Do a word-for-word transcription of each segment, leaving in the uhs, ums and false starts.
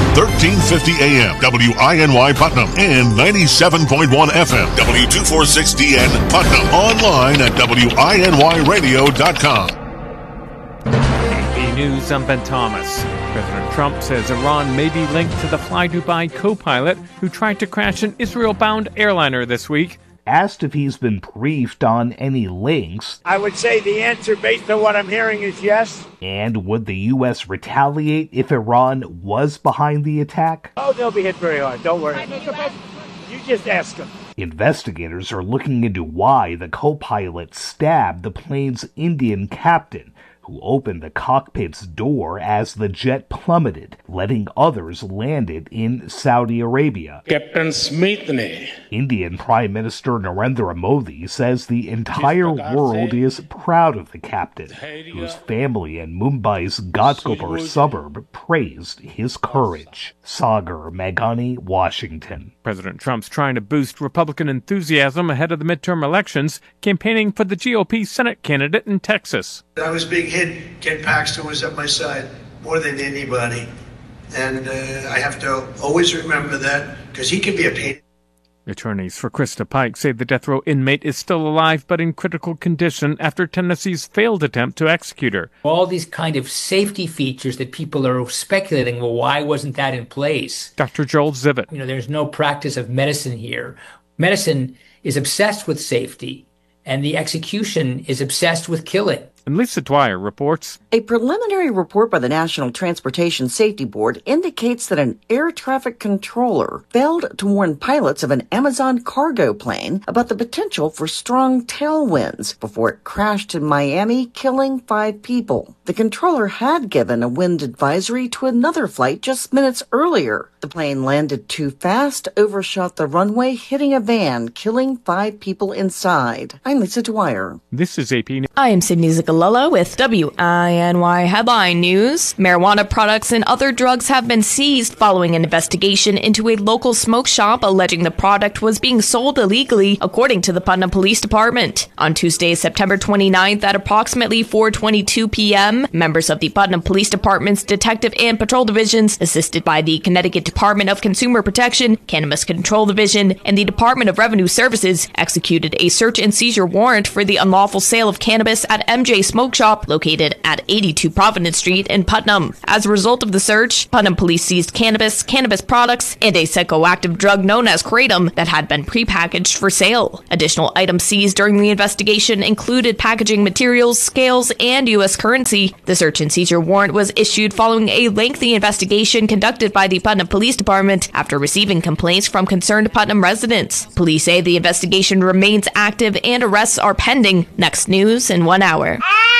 thirteen fifty A M, W I N Y Putnam, and ninety-seven point one F M, W two forty-six D N Putnam. Online at W I N Y radio dot com. A B News, I'm Ben Thomas. President Trump says Iran may be linked to the Fly Dubai co-pilot who tried to crash an Israel-bound airliner this week. Asked if he's been briefed on any links, I would say the answer, based on what I'm hearing, is yes. And would the U S retaliate if Iran was behind the attack? Oh, they'll be hit very hard. Don't worry. You just ask them. Investigators are looking into why the co-pilot stabbed the plane's Indian captain, who opened the cockpit's door as the jet plummeted, letting others land it in Saudi Arabia. Captain Smith ne. Indian Prime Minister Narendra Modi says the entire world is proud of the captain, whose family in Mumbai's Ghatkopar suburb praised his courage. Sagar Meghani, Washington. President Trump's trying to boost Republican enthusiasm ahead of the midterm elections, campaigning for the G O P Senate candidate in Texas. I was being hit. Ken Paxton was at my side more than anybody. And uh, I have to always remember that, because he can be a pain. Attorneys for Krista Pike say the death row inmate is still alive but in critical condition after Tennessee's failed attempt to execute her. All these kind of safety features that people are speculating, well, why wasn't that in place? Doctor Joel Zivit. You know, there's no practice of medicine here. Medicine is obsessed with safety, and the execution is obsessed with killing. And Lisa Dwyer reports. A preliminary report by the National Transportation Safety Board indicates that an air traffic controller failed to warn pilots of an Amazon cargo plane about the potential for strong tailwinds before it crashed in Miami, killing five people. The controller had given a wind advisory to another flight just minutes earlier. The plane landed too fast, overshot the runway, hitting a van, killing five people inside. I'm Lisa Dwyer. This is A P News. I am Sydney Zigalolo with W I N Y Headline News. Marijuana products and other drugs have been seized following an investigation into a local smoke shop alleging the product was being sold illegally, according to the Putnam Police Department. On Tuesday, September twenty-ninth, at approximately four twenty-two p.m., members of the Putnam Police Department's Detective and Patrol Divisions, assisted by the Connecticut Department of Consumer Protection, Cannabis Control Division, and the Department of Revenue Services, executed a search and seizure warrant for the unlawful sale of cannabis at M J Smoke Shop, located at eighty-two Providence Street in Putnam. As a result of the search, Putnam Police seized cannabis, cannabis products, and a psychoactive drug known as kratom that had been prepackaged for sale. Additional items seized during the investigation included packaging materials, scales, and U S currency. The search and seizure warrant was issued following a lengthy investigation conducted by the Putnam Police Department after receiving complaints from concerned Putnam residents. Police say the investigation remains active and arrests are pending. Next news in one hour.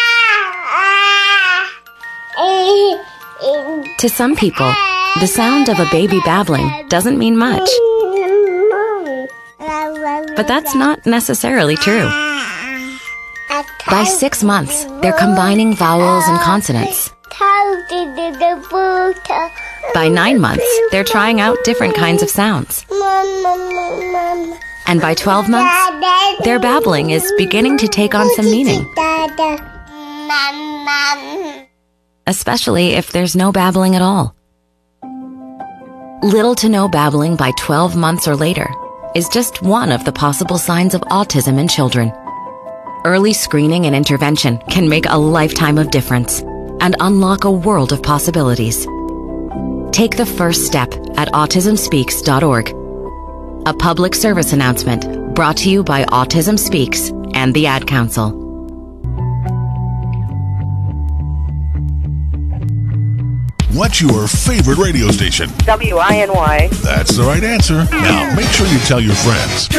To some people, the sound of a baby babbling doesn't mean much. But that's not necessarily true. By six months, they're combining vowels and consonants. By nine months, they're trying out different kinds of sounds. And by twelve months, their babbling is beginning to take on some meaning. Especially if there's no babbling at all. Little to no babbling by twelve months or later is just one of the possible signs of autism in children. Early screening and intervention can make a lifetime of difference and unlock a world of possibilities. Take the first step at autism speaks dot org. A public service announcement brought to you by Autism Speaks and the Ad Council. What's your favorite radio station? W I N Y. That's the right answer. Now, make sure you tell your friends.